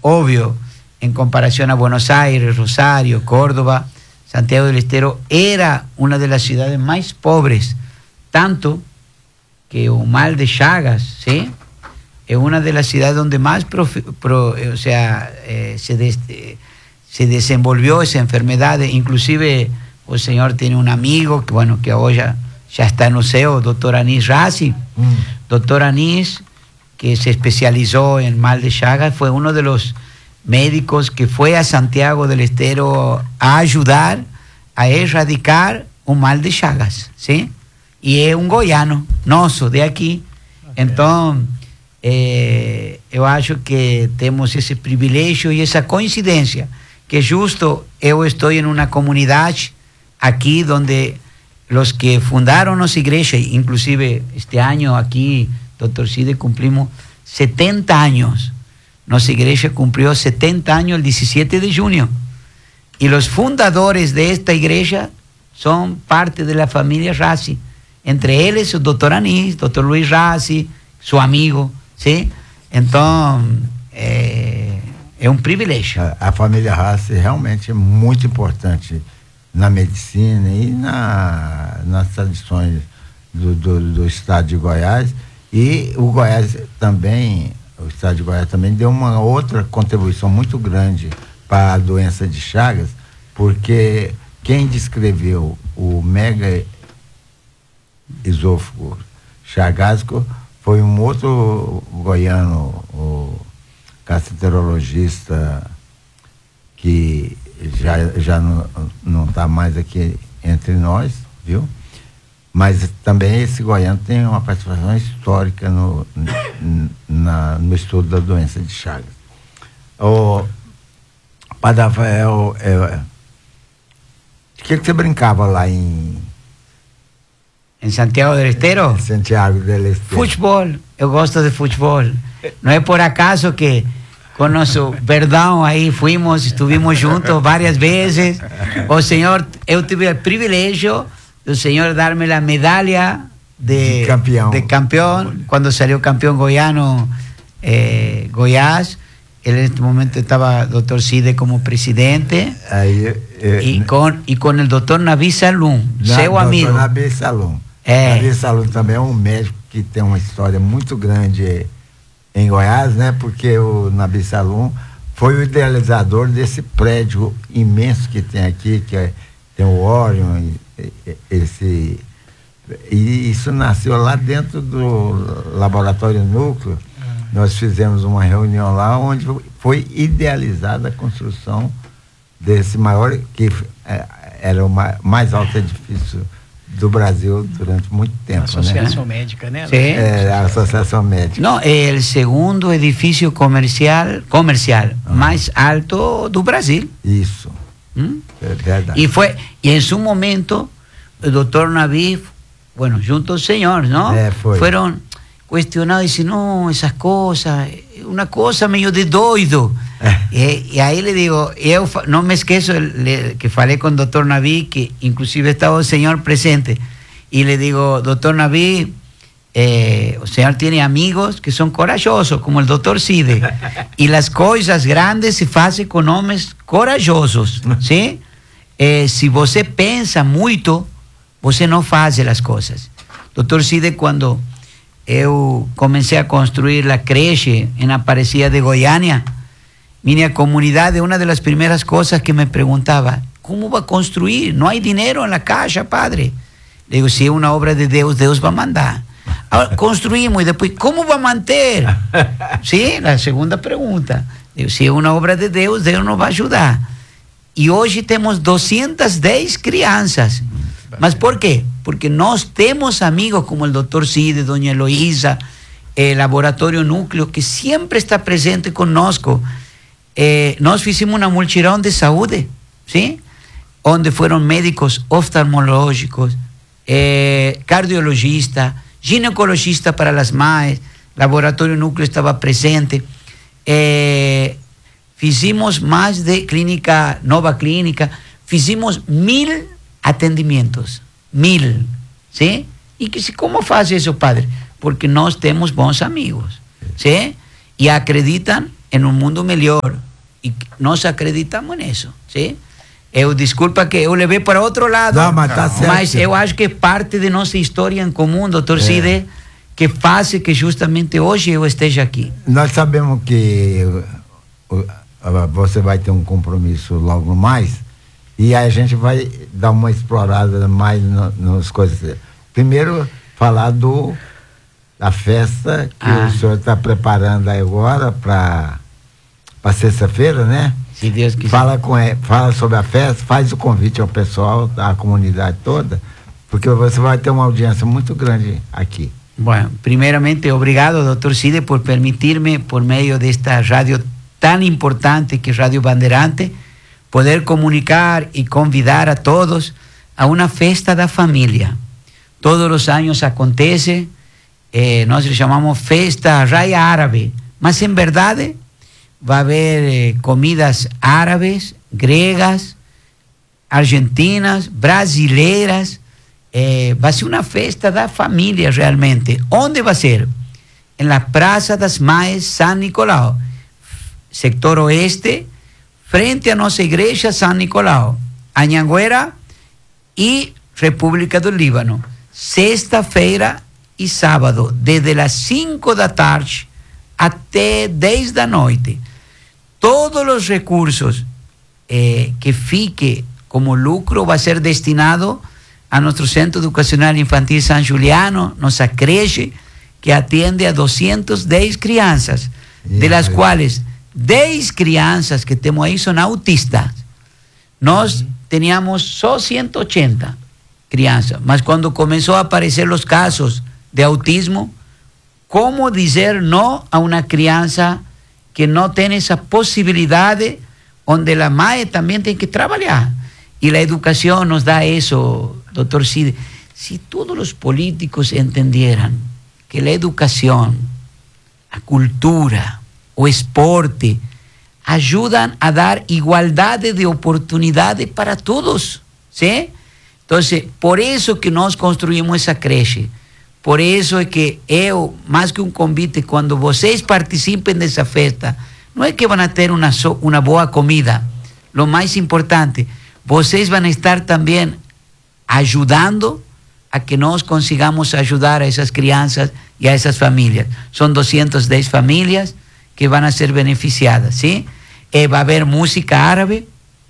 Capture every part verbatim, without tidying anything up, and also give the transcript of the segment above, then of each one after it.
obvio, en comparación a Buenos Aires, Rosario, Córdoba, Santiago del Estero era una de las ciudades más pobres, tanto que o mal de Chagas, ¿sí? Es una de las ciudades donde más profi, pro, o sea, eh, se, des, eh, se desenvolvió esa enfermedad. Inclusive el señor tiene un amigo que, bueno, que ahora ya, ya está en el C E O, doctor Anís Razi. Mm. Doctor Anís, que se especializó en mal de Chagas, fue uno de los médicos que fue a Santiago del Estero a ayudar a erradicar un mal de Chagas, ¿sí? Y es un goiano, nosso, de aquí. Okay. Entonces, eh, eu acho que temos esse privilégio e essa coincidência, que justo eu estou em uma comunidade aqui onde os que fundaram nossa igreja, inclusive este ano aqui, doutor Cide, cumprimos setenta anos. Nossa igreja cumprió setenta años el diecisiete de junio. Y los fundadores de esta igreja son parte de la familia Razi. Entre ellos el doctor Anís, doctor Luis Razi, su amigo, ¿sí? Entonces, é, é um privilégio. A, a família Razi realmente é muito importante na medicina e na, nas tradições do, do, do estado de Goiás. E o Goiás também... O estado de Goiás também deu uma outra contribuição muito grande para a doença de Chagas, porque quem descreveu o mega esôfago chagásico foi um outro goiano, o gastroenterologista, que já, já não está mais aqui entre nós, viu? Mas também esse goiano tem uma participação histórica no, na, no estudo da doença de Chagas. O Padre Rafael, é, de que, que você brincava lá em... Em Santiago del Estero? Santiago del Estero. Futebol, eu gosto de futebol. Não é por acaso que com nosso perdão aí fuimos, estivemos juntos várias vezes. O senhor, eu tive o privilégio el señor darme la medalla de, de campeón, de campeón cuando salió campeón goiano eh, Goiás. Él en este momento estaba doctor Cide como presidente. Ahí, eh, y, con, y con el doctor Nabi Salum, na, seu amigo. Nabi Salum. É. Nabi Salum também é um médico que tem uma história muito grande em Goiás, né? Porque o Nabi Salum foi o idealizador desse prédio imenso que tem aqui, que é, tem o Orion, esse, e isso nasceu lá dentro do laboratório núcleo. Ah. Nós fizemos uma reunião lá onde foi idealizada a construção desse maior, que é, era o mais alto edifício do Brasil durante muito tempo. A Associação, né? Médica, né? Sí. É, a Associação Médica. Não, é o segundo edifício comercial, comercial ah. mais alto do Brasil. Isso. ¿Mm? Es verdad. Y fue, y en su momento, el doctor Nabi, bueno, junto al señor, ¿no? Eh, Fueron cuestionados y dicen, no, esas cosas, una cosa medio de doido. Eh. Y, y ahí le digo, yo no me esquezo le, que falé con el doctor Nabi, que inclusive estaba el señor presente, y le digo, doctor Nabi, Eh, o señor tiene amigos que son corajosos, como el doctor Cide, y las cosas grandes se hacen con hombres corajosos, ¿sí? Eh, si você pensa muito, você não faz as coisas. Doctor Cide, quando eu comecei a construir a creche em Aparecida de Goiânia, minha comunidade, uma das primeiras coisas que me perguntava, como vai construir? Não há dinheiro na caixa, padre. Le digo, se é uma obra de Deus, Deus vai mandar. Ahora, construimos y después, ¿cómo va a mantener? Sí, la segunda pregunta. Si es una obra de Dios, Dios nos va a ayudar. Y hoy tenemos doscientas diez crianças. ¿Mas por qué? Porque nós temos amigos como el doctor Cide, doña Eloísa, el laboratorio núcleo, que siempre está presente conosco. Eh, nós fizimos una multirão de saúde, ¿sí? Onde fueron médicos oftalmológicos, eh, cardiologistas, ginecologista para las mães, laboratório núcleo estava presente. Eh, fizimos mais de clínica, nova clínica, fizimos mil atendimentos, mil, ¿sí? E que, como faz isso, padre? Porque nós temos bons amigos, ¿sí? E acreditam em um mundo melhor. E nós acreditamos nisso, sim? Eu, desculpa que eu levei para outro lado, não, mas, tá certo. Mas eu acho que é parte de nossa história em comum, doutor é. Cide, que faz que justamente hoje eu esteja aqui. Nós sabemos que você vai ter um compromisso logo mais, e aí a gente vai dar uma explorada mais no, nas coisas. Primeiro, falar do da festa que ah. o senhor está preparando agora para para sexta-feira, né? Se Deus quiser. Fala, com, fala sobre a festa, faz o convite ao pessoal, da comunidade toda, porque você vai ter uma audiência muito grande aqui. Bom, primeiramente, obrigado, doutor Cide, por permitir-me, por meio desta rádio tão importante que é Rádio Bandeirante, poder comunicar e convidar a todos a uma festa da família. Todos os anos acontece, eh, nós chamamos Festa Raia Árabe, mas em verdade vai haver eh, comidas árabes, gregas, argentinas, brasileiras, eh, vai ser uma festa da família realmente. Onde vai ser? Em la Praça das Mães São Nicolau, sector oeste, frente à nossa igreja São Nicolau, Anhanguera e República do Líbano. Sexta-feira e sábado, desde as cinco da tarde até dez da noite. Todos os recursos eh, que fique como lucro vai ser destinado a nosso Centro Educacional Infantil São Juliano, nossa creche, que atende a duzentas e dez crianças, yeah, de las yeah. quais dez crianças que temos aí são autistas. Nós teníamos só cento e oitenta crianças, mas quando começou a aparecer os casos de autismo, como dizer não a uma criança que não tem essa possibilidade, onde a mãe também tem que trabalhar. E a educação nos dá isso, doutor Cide. Se todos os políticos entendieran que a educação, a cultura, o esporte, ajudam a dar igualdade de oportunidade para todos, ¿sí? Então, por isso que nós construímos essa creche. Por isso é que eu, mais que um convite, quando vocês participem dessa festa, não é que vão ter uma, so, uma boa comida. O mais importante, vocês vão estar também ajudando a que nós consigamos ajudar a essas crianças e a essas famílias. São duzentas e dez famílias que vão a ser beneficiadas, sim? E vai haver música árabe,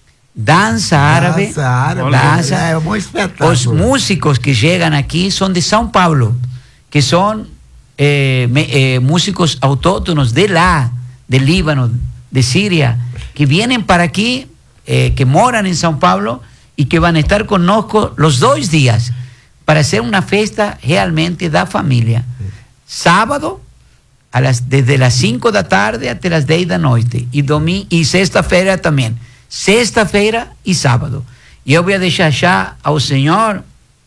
dança árabe, dança árabe, dança. É um bom espetáculo. Os músicos que chegam aqui são de São Paulo, que são eh, me, eh, músicos autóctonos de lá, de Líbano, de Síria, que vêm para aqui, eh, que moram em São Paulo e que vão estar conosco os dois dias para ser uma festa realmente da família. Sábado, a las, desde as cinco da tarde até as dez da noite, e domingo e sexta-feira também. Sexta-feira e sábado. E eu vou deixar já ao senhor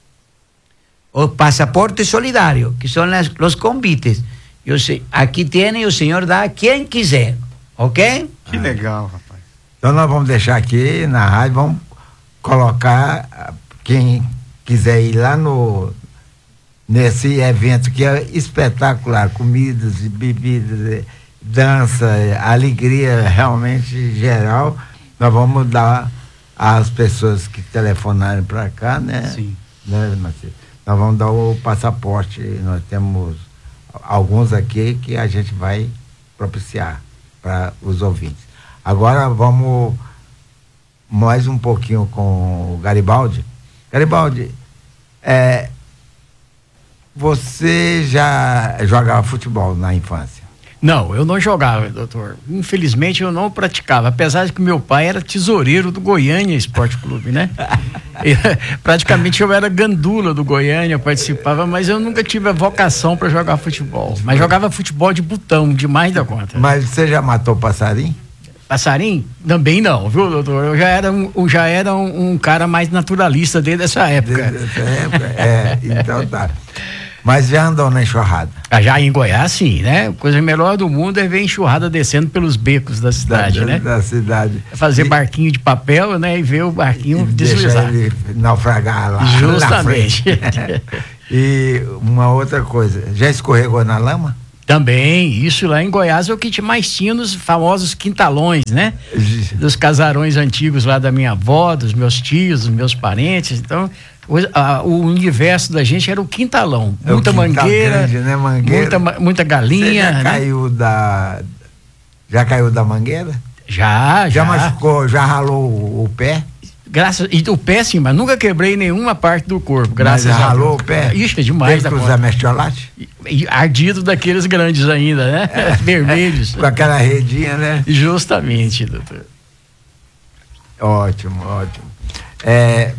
o passaporte solidário, que são as, os convites. Eu sei, aqui tem e o senhor dá a quem quiser, ok? Que legal, rapaz. Então nós vamos deixar aqui na rádio, vamos colocar quem quiser ir lá no nesse evento que é espetacular, comidas e bebidas, dança, alegria realmente geral. Nós vamos dar às pessoas que telefonarem para cá, né? Sim. Né, Marcelo? Nós vamos dar o passaporte. Nós temos alguns aqui que a gente vai propiciar para os ouvintes. Agora vamos mais um pouquinho com o Garibaldi. Garibaldi, é, você já jogava futebol na infância? Não, eu não jogava, doutor. Infelizmente eu não praticava, apesar de que meu pai era tesoureiro do Goiânia Esporte Clube, né? E, praticamente eu era gandula do Goiânia, participava, mas eu nunca tive a vocação para jogar futebol. Mas jogava futebol de botão, demais da conta. Mas você já matou passarinho? Passarinho? Também não, viu, doutor? Eu já era um, já era um, um cara mais naturalista desde essa época. Desde essa época? É, então tá. Mas já andou na enxurrada? Ah, já em Goiás, sim, né? A coisa melhor do mundo é ver enxurrada descendo pelos becos da cidade, da, né? Da cidade. Fazer e, barquinho de papel, né? E ver o barquinho deslizar. Deixa ele naufragar lá. Justamente. Na frente. E uma outra coisa, já escorregou na lama? Também, isso lá em Goiás é o que mais tinha nos famosos quintalões, né? Dos casarões antigos lá da minha avó, dos meus tios, dos meus parentes. Então, o, a, o universo da gente era o quintalão. É muita o quintal mangueira, grande, né? Mangueira. Muita, muita galinha. Você já né? caiu da. Já caiu da mangueira? Já, já. Já machucou, já ralou o, o pé? Graças, e o pé sim, mas nunca quebrei nenhuma parte do corpo, graças mas já a Deus. ralou o pé? Ixi, é demais. Teve que usar mertiolate? E, e ardido daqueles grandes ainda, né? É. Vermelhos. Com aquela redinha, né? Justamente, doutor. Ótimo, ótimo. É,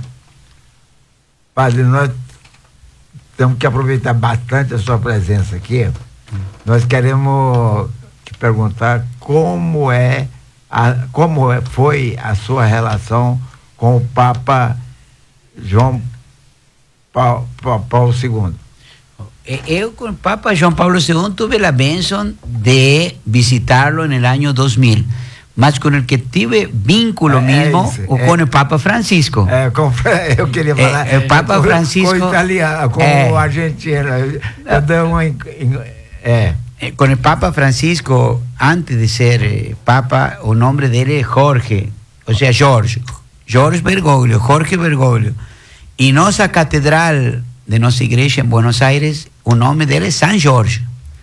padre, nós temos que aproveitar bastante a sua presença aqui. Hum. Nós queremos te perguntar como é A, como foi a sua relação com o Papa João Paulo, Paulo segundo? Eu con el Papa Juan Pablo segundo tuve la bendición de visitarlo en el año dos mil, mas con el que tuve vínculo é, mismo é o con é, el Papa Francisco. É, com, eu queria falar. É, o Papa com, Francisco. Com o italiano, com é, o argentino. Eu dei uma. É. Con el Papa Francisco, antes de ser eh, Papa, o nombre de él es Jorge, o sea, George, George Bergoglio, Jorge Bergoglio. Y nuestra catedral de nuestra iglesia en Buenos Aires, o nombre de él es San George.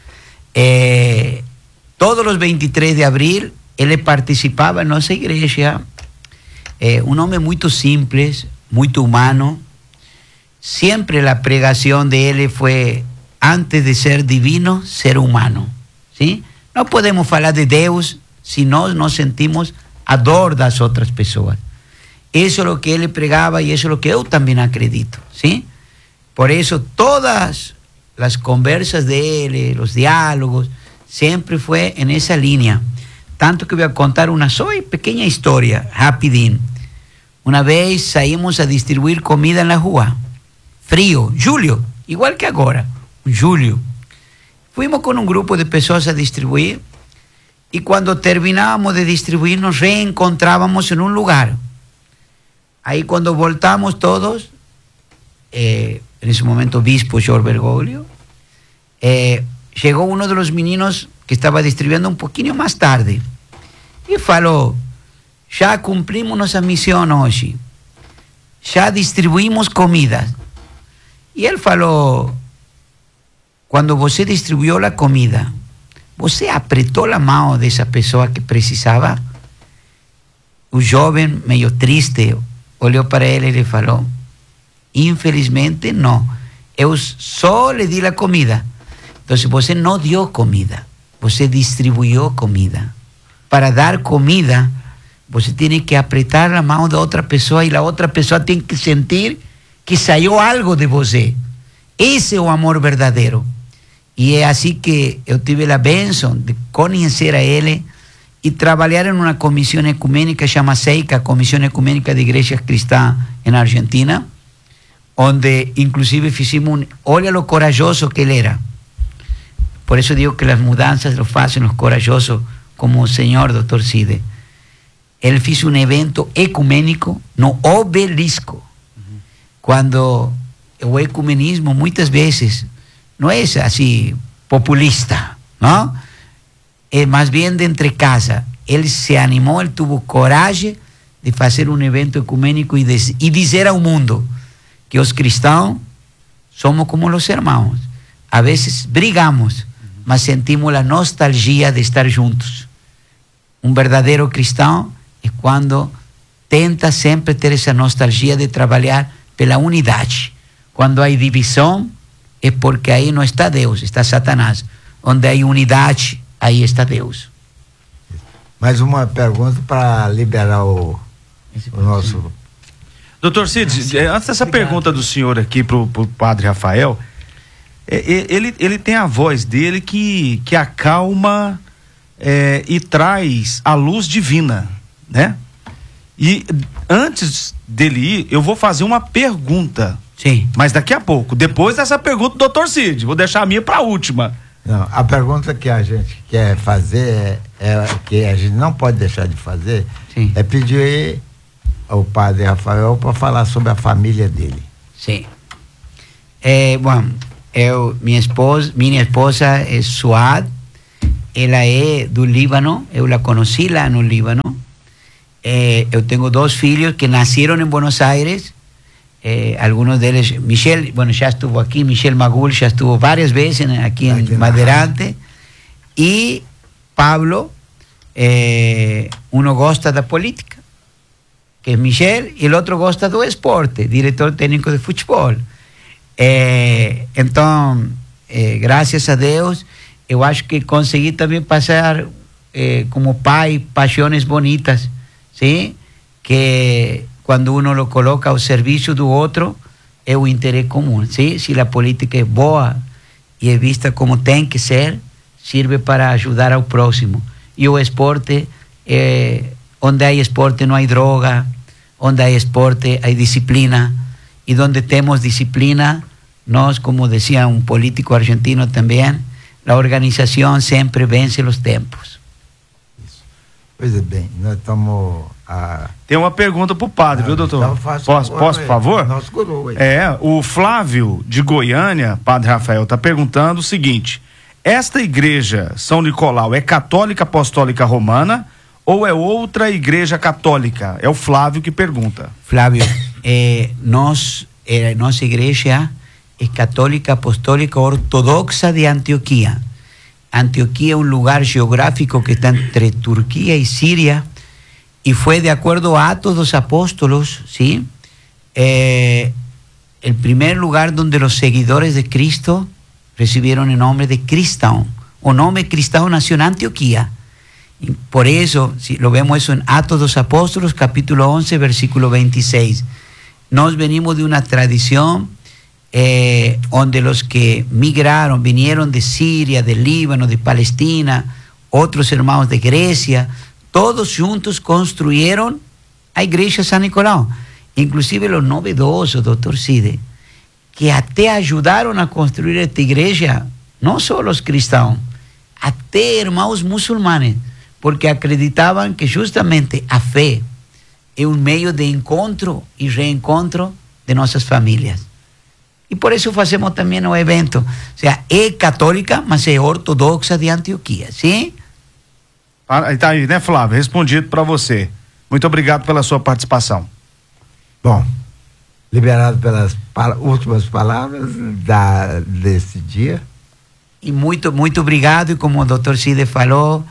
Eh, todos los veintitrés de abril, él participaba en nuestra iglesia, eh, un hombre muy simple, muy humano. Siempre la pregación de él fue: antes de ser divino, ser humano, ¿sí? No podemos hablar de Deus si no nos sentimos a dor das otras pessoas. Eso es lo que él pregaba y eso es lo que yo también acredito, ¿sí? Por eso todas las conversas de él, los diálogos, siempre fue en esa línea. Tanto que voy a contar una sola pequeña historia, rapidín. Una vez saímos a distribuir comida en la rua, frío, julio, igual que ahora. Julio. Fuimos con un grupo de personas a distribuir y cuando terminábamos de distribuir nos reencontrábamos en un lugar. Ahí cuando voltamos todos, eh, en ese momento obispo George Bergoglio, eh, llegó uno de los meninos que estaba distribuyendo un poquito más tarde y falou: ya cumplimos nuestra misión hoy, ya distribuimos comida. Y él falou: quando você distribuiu a comida, você apertou a mão dessa pessoa que precisava? O jovem, meio triste, olhou para ele e lhe falou: infelizmente não, eu só lhe di a comida. Então você não deu comida, você distribuiu comida. Para dar comida, você tem que apertar a mão da outra pessoa e a outra pessoa tem que sentir que saiu algo de você. Esse é o amor verdadeiro. E é assim que eu tive a bênção de conhecer a ele e trabalhar em uma comissão ecumênica chamada SEICA, Comissão Ecumênica de Igrejas Cristãs na Argentina, onde inclusive fizemos um, olha o corajoso que ele era. Por isso digo que as mudanças lo fazem os corajosos, como o senhor doutor Cide. Ele fez um evento ecumênico no Obelisco, uhum. Quando o ecumenismo muitas vezes no es así populista, ¿no? Es más bien de entre casa. Él se animó, él tuvo coraje de hacer un evento ecuménico y, de, y decir al mundo que los cristianos somos como los hermanos. A veces brigamos, mas sentimos la nostalgia de estar juntos. Un verdadero cristiano es cuando tenta siempre tener esa nostalgia de trabajar pela unidade. Cuando hay división, é porque aí não está Deus, está Satanás. Onde há unidade, aí está Deus. Mais uma pergunta para liberar o, o nosso... Doutor Cid, antes dessa Obrigado. pergunta do senhor aqui para o padre Rafael, é, ele, ele tem a voz dele que, que acalma é, e traz a luz divina, né? E antes dele ir, eu vou fazer uma pergunta. Sim. Mas daqui a pouco, depois dessa pergunta do doutor Cid, vou deixar a minha para a última. Não, a pergunta que a gente quer fazer, é, é que a gente não pode deixar de fazer, Sim. é pedir ao padre Rafael para falar sobre a família dele. Sim. Eh, bueno, eu, minha esposa, minha esposa é Suad, ela é do Líbano, eu la conheci lá no Líbano. Eh, eu tenho dois filhos que nasceram em Buenos Aires, eh, algunos de ellos, Michelle, bueno, ya estuvo aquí, Michelle Magul ya estuvo varias veces aquí en aquí Madeirante, y Pablo, eh, uno gosta da política, que es Michelle, y el otro gosta do esporte, director técnico de futebol. Eh, então, eh, graças a Deus, eu acho que consegui também passar eh, como pai paixões bonitas, ¿sí? Que quando uno lo coloca ao serviço do outro é o interesse comum, ¿sí? Se a política é boa e é vista como tem que ser, sirve para ajudar ao próximo. E o esporte, eh, onde há esporte não há droga, onde há esporte há disciplina, e onde temos disciplina, nós, como decía un político argentino también, la organización siempre vence los tempos. Pois é, bem, nós estamos... A... Tem uma pergunta pro padre, ah, viu, doutor? Então faço posso, agora, posso, por favor? Nosso guru, aí. É, o Flávio de Goiânia, padre Rafael, tá perguntando o seguinte: esta igreja São Nicolau é católica apostólica romana ou é outra igreja católica? É o Flávio que pergunta. Flávio, eh, nós, eh, nossa igreja es católica apostólica ortodoxa de Antioquía. Antioquía es un lugar geográfico que está entre Turquía y Siria, y fue de acuerdo a Atos dos Apóstolos, ¿sí? Eh, el primer lugar donde los seguidores de Cristo recibieron el nombre de Cristão. O nombre Cristão nació en Antioquía. Y por eso, si lo vemos eso en Atos dos Apóstolos, capítulo once, versículo veintiséis. Nos venimos de una tradición Eh, donde los que migraron, vinieron de Siria, de Líbano, de Palestina, otros hermanos de Grecia, todos juntos construyeron a igreja San Nicolau. Inclusive lo novedoso, doctor Cide, que até ayudaron a construir esta igreja, no solo los cristãos, até hermanos musulmanes, porque acreditaban que justamente a fe es un medio de encontro y reencontro de nuestras familias. E por isso fazemos também o evento. O seja, é católica, mas é ortodoxa de Antioquia, sim? Ah, tá aí, né, Flávio? Respondido para você. Muito obrigado pela sua participação. Bom, liberado pelas pal- últimas palavras da, desse dia. E muito, muito obrigado. E como o doutor Cide falou,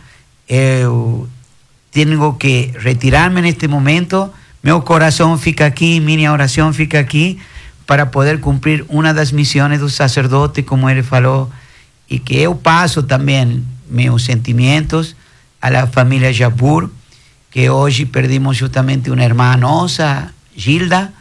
eu tenho que retirar-me neste momento. Meu coração fica aqui, minha oração fica aqui, para poder cumprir una das misiones do sacerdote, como ele falou, e que eu passo também meus sentimentos a la família Japur, que hoje perdimos justamente uma irmã nossa, Gilda,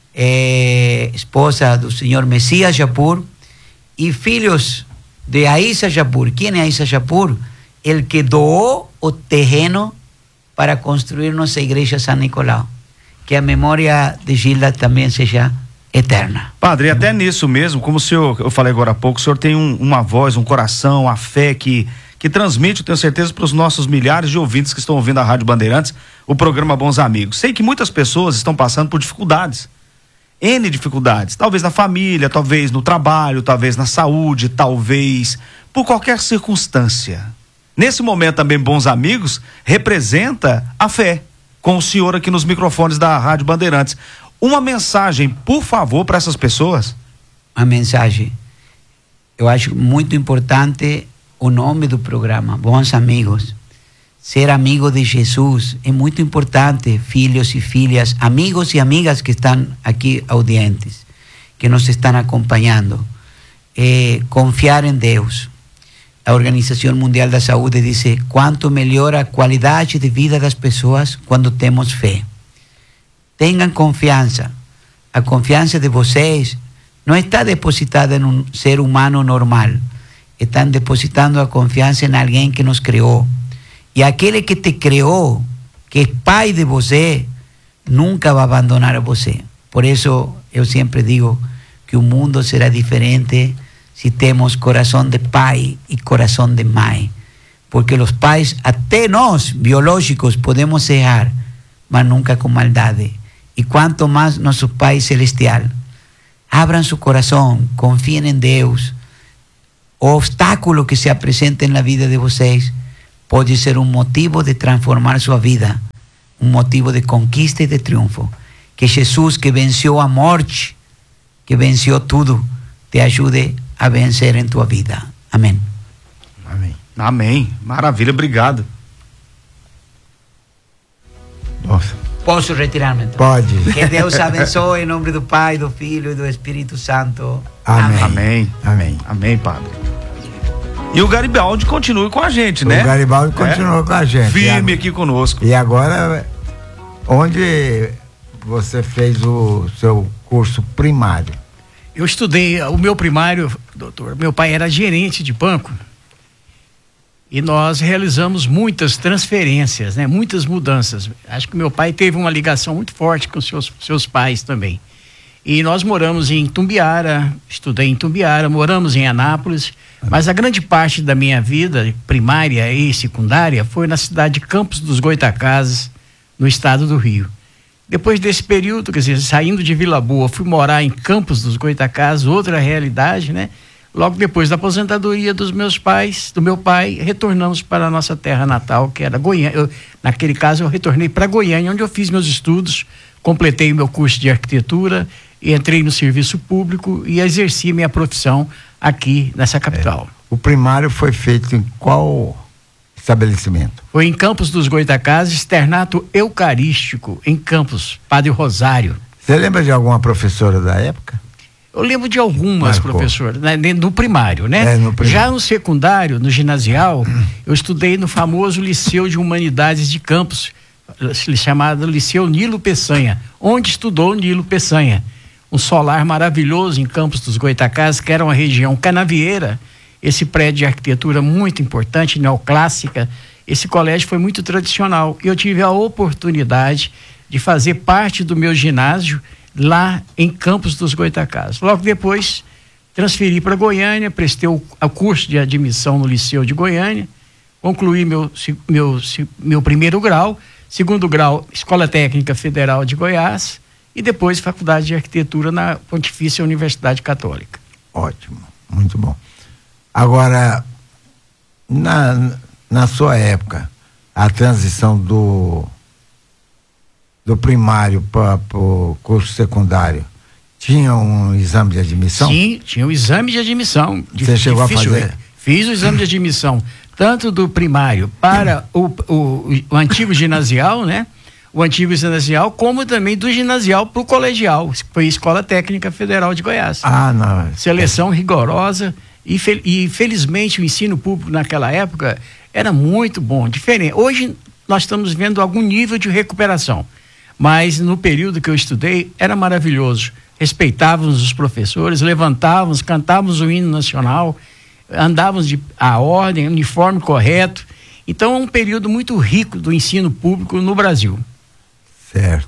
eh, esposa do senhor Messias Japur, e filhos de Aissa Japur. Quem é Aissa Japur? El que doou o terreno para construir nossa igreja San Nicolau. Que a memória de Gilda também seja eterna. Padre, até nisso mesmo, como o senhor, eu falei agora há pouco, o senhor tem um, uma voz, um coração, a fé que, que transmite, eu tenho certeza, para os nossos milhares de ouvintes que estão ouvindo a Rádio Bandeirantes, o programa Bons Amigos. Sei que muitas pessoas estão passando por dificuldades, N dificuldades, talvez na família, talvez no trabalho, talvez na saúde, talvez por qualquer circunstância. Nesse momento também Bons Amigos representa a fé, com o senhor aqui nos microfones da Rádio Bandeirantes. Uma mensagem, por favor, para essas pessoas. Uma mensagem. Eu acho muito importante o nome do programa, Bons Amigos. Ser amigo de Jesus é muito importante, filhos e filhas, amigos e amigas que estão aqui audientes, que nos estão acompanhando. É, confiar em Deus. A Organização Mundial da Saúde diz quanto melhora a qualidade de vida das pessoas quando temos fé. Tenham confiança. A confiança de vocês não está depositada em um ser humano normal. Estão depositando a confiança em alguém que nos criou. E aquele que te criou, que é pai de você, nunca vai abandonar você. Por isso, eu sempre digo que o mundo será diferente se temos coração de pai e coração de mãe. Porque os pais, até nós, biológicos, podemos errar, mas nunca com maldade. E quanto mais nosso Pai Celestial. Abram seu coração, confiem em Deus, o obstáculo que se apresenta na vida de vocês pode ser um motivo de transformar sua vida, um motivo de conquista e de triunfo. Que Jesus, que venceu a morte, que venceu tudo, te ajude a vencer em tua vida. Amém. Amém. Amém. Maravilha, obrigado. Nossa. Posso retirar-me então? Pode. Que Deus abençoe em nome do Pai, do Filho e do Espírito Santo. Amém. Amém. Amém. Amém, Padre. E o Garibaldi continua com a gente, né? O Garibaldi continua É. com a gente. Firme E aqui conosco. E agora, onde você fez o seu curso primário? Eu estudei o meu primário, doutor. Meu pai era gerente de banco e nós realizamos muitas transferências, né? Muitas mudanças. Acho que meu pai teve uma ligação muito forte com seus seus pais também. E nós moramos em Tumbiara, estudei em Tumbiara, moramos em Anápolis, mas a grande parte da minha vida primária e secundária foi na cidade de Campos dos Goytacazes, no estado do Rio. Depois desse período, quer dizer, saindo de Vila Boa, fui morar em Campos dos Goytacazes, outra realidade, né? Logo depois da aposentadoria dos meus pais, do meu pai, retornamos para a nossa terra natal, que era Goiânia. Eu, naquele caso, eu retornei para Goiânia, onde eu fiz meus estudos, completei o meu curso de arquitetura, e entrei no serviço público e exerci minha profissão aqui nessa capital. É. O primário foi feito em qual estabelecimento? Foi em Campos dos Goytacazes, externato eucarístico, em Campos, Padre Rosário. Você lembra de alguma professora da época? Eu lembro de algumas, Marcou. professor, né, no primário, né? É, no primário. Já no secundário, no ginasial, eu estudei no famoso Liceu de Humanidades de Campos, chamado Liceu Nilo Peçanha, onde estudou Nilo Peçanha. Um solar maravilhoso em Campos dos Goytacazes, que era uma região canavieira, esse prédio de arquitetura muito importante, neoclássica. Esse colégio foi muito tradicional e eu tive a oportunidade de fazer parte do meu ginásio lá em Campos dos Goytacazes. Logo depois, transferi para Goiânia, prestei o, o curso de admissão no Liceu de Goiânia, concluí meu, meu, meu primeiro grau, segundo grau, Escola Técnica Federal de Goiás, e depois Faculdade de Arquitetura na Pontifícia Universidade Católica. Ótimo, muito bom. Agora, na, na sua época, a transição do, do primário para o curso secundário, tinha um exame de admissão? Sim, tinha o exame de admissão. Você chegou Difícil, a fazer? Fiz o exame de admissão, tanto do primário para o, o, o antigo ginasial, né? O antigo ginasial, como também do ginasial para o colegial, foi Escola Técnica Federal de Goiás. Ah, não. Seleção rigorosa e, fel e felizmente o ensino público naquela época era muito bom, diferente. Hoje nós estamos vendo algum nível de recuperação, mas no período que eu estudei era maravilhoso. Respeitávamos os professores, levantávamos, cantávamos o hino nacional, andávamos de a ordem, uniforme correto. Então é um período muito rico do ensino público no Brasil. Certo.